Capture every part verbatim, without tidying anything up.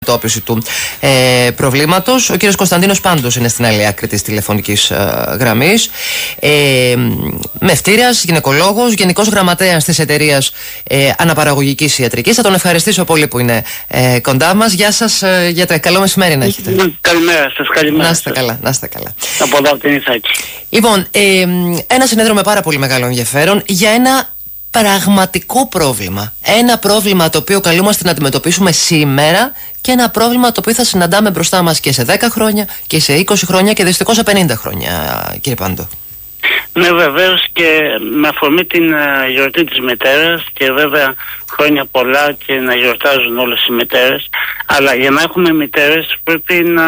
αντιμετώπιση του ε, προβλήματος. Ο κύριος Κωνσταντίνος πάντως είναι στην άλλη άκρη της τηλεφωνικής ε, γραμμής. Ε, μευτήρας, γυναικολόγος, γενικός γραμματέας της εταιρείας ε, αναπαραγωγικής ιατρικής. Θα τον ευχαριστήσω πολύ που είναι ε, κοντά μας. Γεια σας, ε, γιατρέ. Καλό μεσημέρι να έχετε. Καλημέρα σας, καλημέρα. Να είστε καλά, να είστε καλά. Από εδώ από την Ιθάκη. Λοιπόν, ε, ένα συνέδριο με πάρα πολύ μεγάλο ενδιαφέρον για ένα πραγματικό πρόβλημα. Ένα πρόβλημα το οποίο καλούμαστε να αντιμετωπίσουμε σήμερα και ένα πρόβλημα το οποίο θα συναντάμε μπροστά μας και σε δέκα χρόνια και σε είκοσι χρόνια και δυστυχώς σε πενήντα χρόνια, κύριε Πάντο. Ναι, βεβαίως, και με αφορμή την uh, γιορτή της μητέρας, και βέβαια χρόνια πολλά και να γιορτάζουν όλες οι μητέρες, αλλά για να έχουμε μητέρες πρέπει να,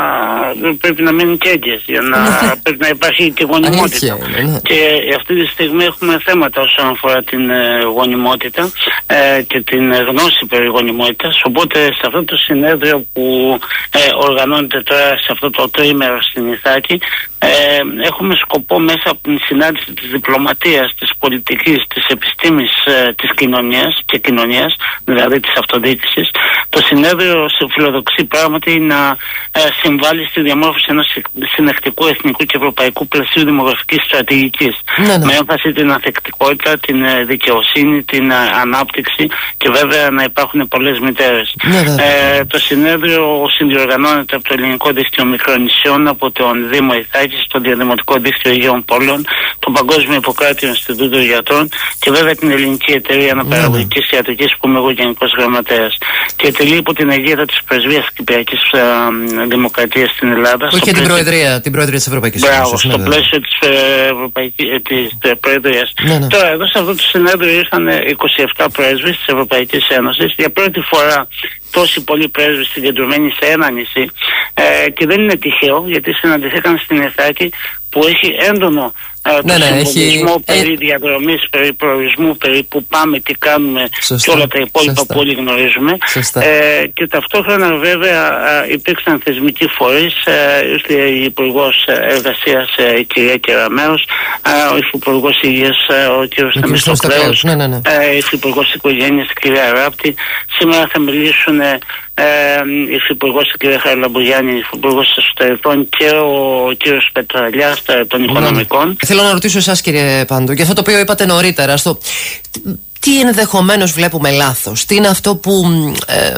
πρέπει να μείνουν και έγκυες, για να πρέπει να υπάρχει και γονιμότητα. Και αυτή τη στιγμή έχουμε θέματα όσον αφορά την ε, γονιμότητα ε, και την γνώση περί γονιμότητας, οπότε σε αυτό το συνέδριο που ε, οργανώνεται τώρα σε αυτό το τρίμερο στην Ιθάκη, ε, έχουμε σκοπό μέσα από την συνάντηση της διπλωματίας, της πολιτικής, της επιστήμης, ε, της κοινωνίας και κοινωνίας, δηλαδή της αυτοδιοίκησης, το συνέδριο φιλοδοξεί πράγματι να ε, συμβάλλει στη διαμόρφωση ενός συνεκτικού εθνικού και ευρωπαϊκού πλαισίου δημογραφικής στρατηγικής. Ναι, ναι. Με έμφαση την ανθεκτικότητα, την ε, δικαιοσύνη, την ε, ανάπτυξη και βέβαια να υπάρχουν πολλές μητέρες. Ναι, ναι. Ε, το συνέδριο συνδιοργανώνεται από το Ελληνικό Δίκτυο Μικρονησιών, από τον Δήμο Ιθάκης, το Διαδημοτικό Δίκτυο Υγείων Πόλεων, το Παγκόσμιο Ιπποκράτειο Ινστιτούτο Γιατρών και βέβαια την Ελληνική Εταιρεία Αναπαραγωγικής Ιατρικής, που είμαι εγώ Γενικός Γραμματέας. Και τελεί υπό την αιγίδα της Πρεσβείας της Κυπριακής ε, Δημοκρατίας στην Ελλάδα. Όχι, και την Προεδρία, την Προεδρία της Ευρωπαϊκής Ένωσης. Μπράβο, στο ναι, πλαίσιο της, ε, Ευρωπαϊκής, ε, της ε, Προεδρίας. Ναι, ναι. Τώρα, εδώ σε αυτό το συνέδριο ήρθαν είκοσι επτά πρέσβεις της Ευρωπαϊκής Ένωσης. Για πρώτη φορά τόσοι πολλοί πρέσβεις συγκεντρωμένοι σε ένα νησί, ε, και δεν είναι τυχαίο, γιατί συναντηθήκαν στην Ιθάκη που έχει έντονο ε, ναι, το ναι, συμβολισμό έχει... περί διαδρομής, περί προορισμού, περί που πάμε, τι κάνουμε. Σωστά. Και όλα τα υπόλοιπα Σωστά. που όλοι γνωρίζουμε. Ε, και ταυτόχρονα βέβαια ε, υπήρξαν θεσμικοί φορείς, ε, ήρθε η Υπουργός Εργασίας, ε, η κυρία Κεραμέως, ε, ο Υφυπουργός Υγείας, ε, ο κ. Θεμιστοκλέος, ναι, ναι, ναι. ε, η Υφυπουργός Οικογένειας, η κυρία Ράπτη. Σήμερα θα μιλήσουν ε, η Υφυπουργός η κυρία Χαραλαμπογιάννη, η Υφυπουργός Εσωτερικών και ο κύριος Πετραλιάς των Οικονομικών. Θέλω να ρωτήσω εσάς, κύριε Πάντο, για αυτό το οποίο είπατε νωρίτερα, στο... τι ενδεχομένως βλέπουμε λάθος, τι είναι αυτό που... Ε,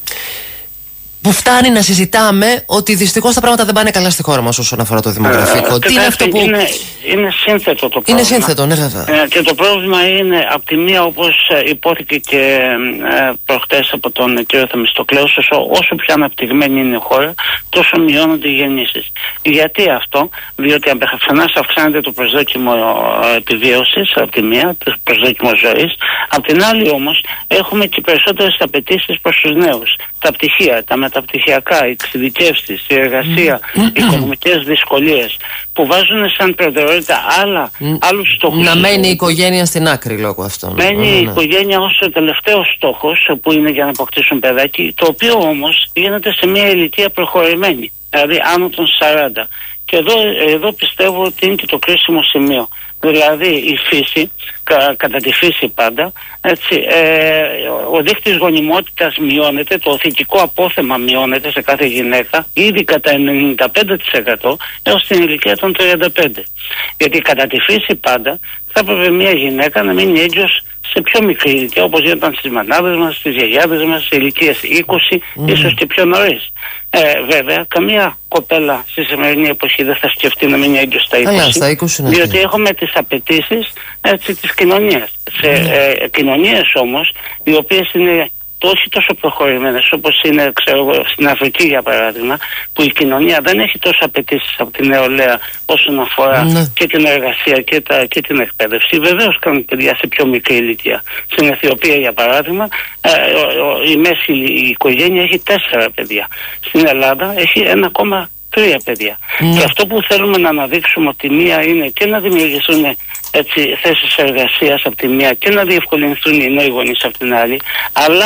που φτάνει να συζητάμε ότι δυστυχώς τα πράγματα δεν πάνε καλά στη χώρα μας όσον αφορά το δημογραφικό. Ε, Τι είναι αυτό που... Είναι, είναι σύνθετο το πρόβλημα. Είναι σύνθετο, ναι, βέβαια. Ε, και το πρόβλημα είναι, από τη μία, όπως υπόθηκε και ε, προχτές από τον κύριο Θεμιστοκλέο, όσο, όσο πιο αναπτυγμένη είναι η χώρα, τόσο μειώνονται οι γεννήσεις. Γιατί αυτό? Διότι αφενός αυξάνεται το προσδόκιμο επιβίωσης, από τη μία, το προσδόκιμο ζωής. Απ' την άλλη όμως, έχουμε και περισσότερες απαιτήσεις προς τους νέους. Τα πτυχία, τα μεταπτυχιακά, οι εξειδικεύσεις, η εργασία, οι οικονομικές δυσκολίες, που βάζουν σαν προτεραιότητα άλλα, mm. άλλους στόχους. Να μένει η οικογένεια στην άκρη λόγω αυτών. Μένει mm. η οικογένεια ως ο τελευταίος στόχος που είναι για να αποκτήσουν παιδάκι, το οποίο όμως γίνεται σε μια ηλικία προχωρημένη, δηλαδή άνω των σαράντα. Και εδώ, εδώ πιστεύω ότι είναι και το κρίσιμο σημείο. Δηλαδή η φύση, κα, κατά τη φύση πάντα, έτσι, ε, ο δείκτης γονιμότητας μειώνεται, το οθητικό απόθεμα μειώνεται σε κάθε γυναίκα ήδη κατά ενενήντα πέντε τοις εκατό έως την ηλικία των τριάντα πέντε. Γιατί κατά τη φύση πάντα θα έπρεπε μια γυναίκα να μείνει έγκυος σε πιο μικρή ηλικία, όπως γινόταν στις μανάδες μας, στις γιαγιάδες μας, σε ηλικίες είκοσι, mm. ίσως και πιο νωρίς. Ε, βέβαια, καμία κοπέλα στη σημερινή εποχή δεν θα σκεφτεί να μείνει έγκυος στα είκοσι, στα είκοσι ναι. διότι έχουμε τις απαιτήσεις έτσι, της κοινωνίας. Mm. Σε ε, κοινωνίες όμως, οι οποίες είναι όχι τόσο προχωρημένες όπως είναι, ξέρω, στην Αφρική για παράδειγμα, που η κοινωνία δεν έχει τόσο απαιτήσεις από την νεολαία όσον αφορά ναι. και την εργασία και, τα, και την εκπαίδευση. Βεβαίως κάνουν παιδιά σε πιο μικρή ηλικία. Στην Αιθιοπία για παράδειγμα, ε, η μέση η οικογένεια έχει τέσσερα παιδιά. Στην Ελλάδα έχει ένα κόμμα τρία παιδιά. Mm. Και αυτό που θέλουμε να αναδείξουμε ότι μία είναι και να δημιουργηθούν έτσι, θέσεις εργασίας από τη μία και να διευκολυνθούν οι νέοι γονείς από την άλλη, αλλά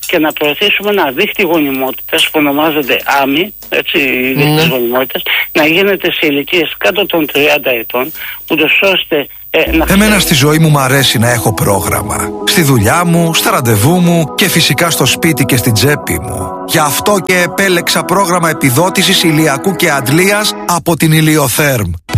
και να προωθήσουμε ένα δίκτυο γονιμότητας που ονομάζεται ΆΜΗ, έτσι, δίκτυος mm. γονιμότητας, να γίνεται σε ηλικίες κάτω των τριάντα ετών, ούτως ώστε ε, να... Εμένα στη ζωή μου μ' αρέσει να έχω πρόγραμμα. Στη δουλειά μου, στα ραντεβού μου και φυσικά στο σπίτι και στην τσέπη μου. Γι' αυτό και επέλεξα πρόγραμμα επιδότησης ηλιακού και αντλίας από την Ηλιοθέρμ.